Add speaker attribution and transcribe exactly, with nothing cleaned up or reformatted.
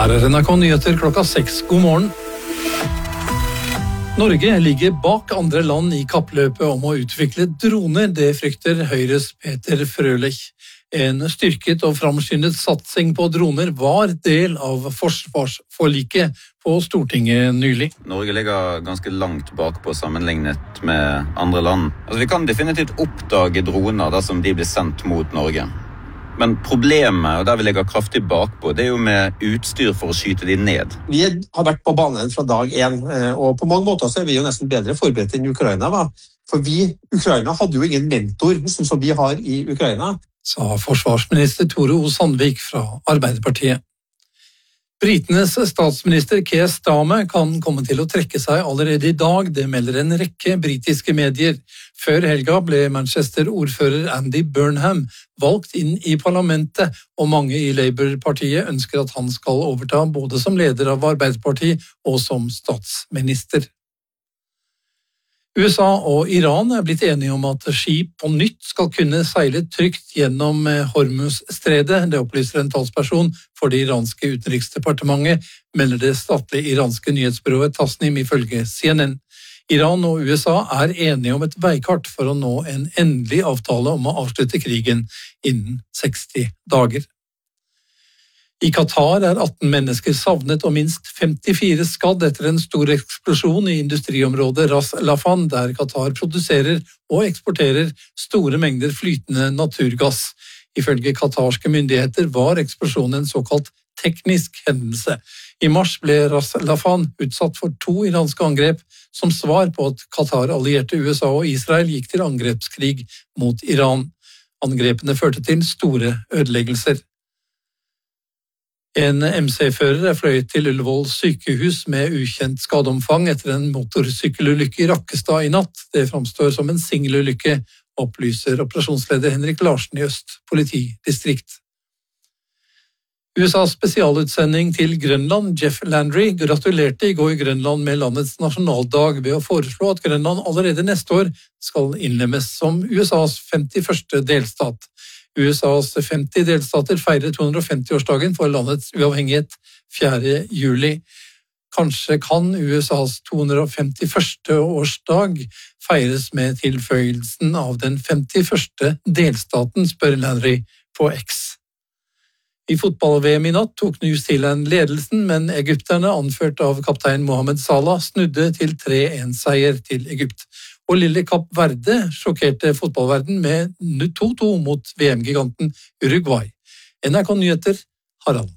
Speaker 1: Her er N R K Nyheter klokka seks. God morgen. Norge ligger bak andre land i kappløpet om å utvikle droner. Det frykter Høyres Peter Frølich. En styrket og framskyndet satsing på droner var del av forsvarsforliket på Stortinget nylig.
Speaker 2: Norge ligger ganske langt bakpå sammenlignet med andre land. Altså, vi kan definitivt oppdage droner dersom de blir sendt mot Norge. Men problemet, og der vi ligger kraftig bakpå, det er jo med utstyr for å skyte de ned.
Speaker 3: Vi har vært på banen fra dag én, og på mange måter så er vi jo nesten bedre forberedt enn Ukraina var. For vi, Ukraina hadde jo ingen mentor, sånn som vi har i Ukraina.
Speaker 1: Sa forsvarsminister Tore O. Sandvik fra Arbeiderpartiet. Britenes statsminister Keir Starmer kan komme til å trekke seg allerede i dag, det melder en rekke britiske medier. Før helga ble Manchester-ordfører Andy Burnham valgt inn i parlamentet, og mange i Labour-partiet ønsker at han skal overta både som leder av Arbeiderpartiet og som statsminister. U S A og Iran er blitt enige om at skip på nytt skal kunne seile trygt gjennom Hormuz-stredet. Det opplyser en talsperson for det iranske utenriksdepartementet, melder det statlige iranske nyhetsbyrået Tasnim ifølge C N N. Iran og U S A er enige om et veikart for å nå en endelig avtale om å avslutte krigen innen seksti dager. I Qatar er atten mennesker savnet og minst femtifire skadd etter en stor eksplosjon i industriområdet Ras Laffan, der Qatar produserer og eksporterer store mengder flytende naturgass. Ifølge qatarske myndigheter var eksplosjonen en såkalt teknisk hendelse. I mars ble Ras Laffan utsatt for to iranske angrep som svar på at Qatar allierte U S A og Israel gikk til angrepskrig mot Iran. Angrepene førte til store ødeleggelser. En M C-fører er fløyet til Ullevål sykehus med ukjent skadeomfang etter en motorsykkelulykke i Rakkestad i natt. Det framstår som en singelulykke, opplyser operasjonsleder Henrik Larsen i Øst politidistrikt. U S A's spesialutsending til Grønland, Jeff Landry, gratulerte i går Grønland med landets nasjonaldag ved å foreslå at Grønland allerede neste år skal innlemmes som U S A's femtiførste delstat. U S A's femti delstater feirer to hundre og femti-årsdagen for landets uavhengighet fjerde juli. Kanskje kan U S A's to hundre og femtiførste årsdag feires med tilføyelsen av den femtiførste delstaten, spør Landry på X. I fotball-V M i natt tok New Zealand ledelsen, men egypterne, anført av kaptein Mohamed Salah, snudde til tre en seier til Egypt. Og lille Kapp Verde sjokkerte fotballverden med to to mot V M-giganten Uruguay. N R K Nyheter, Harald.